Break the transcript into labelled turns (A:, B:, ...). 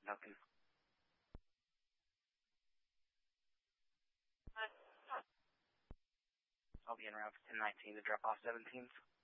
A: Okay. I'll be in route 1019 to drop off 17th.